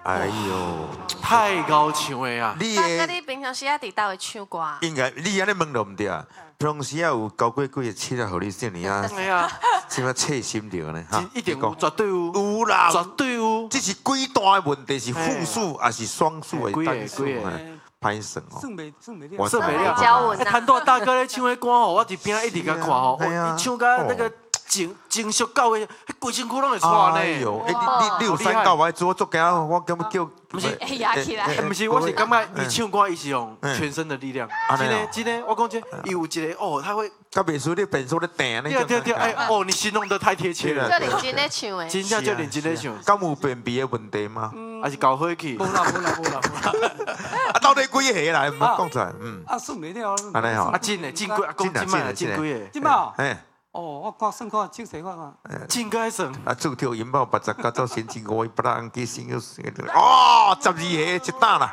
哎呦， 太高唱的啊！ 大你的哥，你平常时啊伫倒位唱歌？ 应该你安尼问都唔对啊。平时啊有交过几个七啊，互你这样啊， 哎呀， 什么切心着呢？哈， 一定有，绝对有， 有啦， 绝对有。 这是几段的问题，是复数还是双数的单数？ 几个歹算哦。 算袂了。 我算袂了教文啊谭大大哥咧唱的歌吼，我伫边仔一直甲看吼，伊唱甲那个情绪到的，迄规身躯拢会喘呢。 哎呦，你有3到我做惊，我根本叫不是压起来。 不是，我是感觉伊唱歌伊是用全身的力量。真的，我讲真，伊有一个哦，他会。 甲袂输你变数咧定呢。 对，哎哦，你形容得太贴切了。 就认真咧唱的。 真正就认真咧唱。 敢有便秘的问题吗？ 还是搞火气？ 无啦。 啊，到底几下来？唔讲出来， 算袂了。 安尼吼。 啊，真的，真贵，啊，讲真嘛，真贵的。 即嘛？ 哎。 哦，我看算看清洗看看。 真该算。 啊，注跳引爆80加做先进5不让给先有哦，12下一打啦。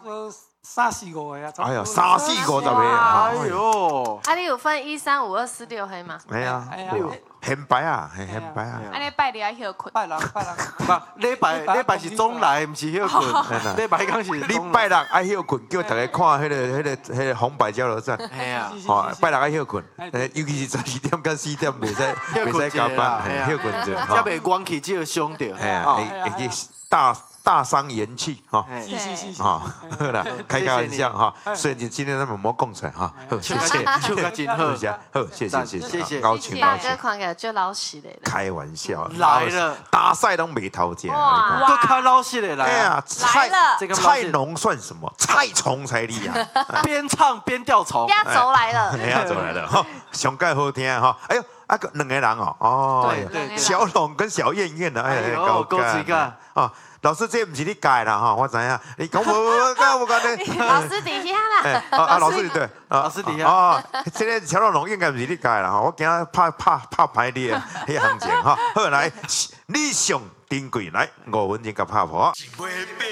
3、4、5个啊！ 哎呀，3、4、50个。 哎呦！ 啊，你有分1、3、5、2、4、6黑吗？ 哎呀，很白啊，很白啊。 安尼拜你爱休困。 拜六。 不，礼拜是总来，唔是休困。礼拜刚是。 你拜六爱休困，叫大家看迄个红白交流战。 哎呀， 哦，拜六爱休困，尤其是12点跟4点，袂使加班，休困者。 才袂光起这个伤着。 哎呀，会去大伤元气哈。 是。 好啦，开个玩笑哈。所以你今天那么莫讲出来哈。好，谢谢。 唱得真好， 好，谢谢。高兴大哥看起来就老实的。 开玩笑， 来了， 大赛都没头家。 哇， 都开老实的来。 哎呀，菜农算什么？菜虫才厉害。 边唱边吊虫。 压轴来了。 压轴来了哈，上盖好听哈。哎呦，啊个2个人哦，哦， 对， 小龙跟小燕燕的，哎呀， 够几个啊。 老师，这不是你改啦哈，我知影。你讲我讲你。 老师底下啦。 啊，老师对， 老师底下。 啊，这个乔龙龙应该不是你改啦哈，我惊怕排你的迄行情哈。好来，你上珍贵来5分钟甲拍破。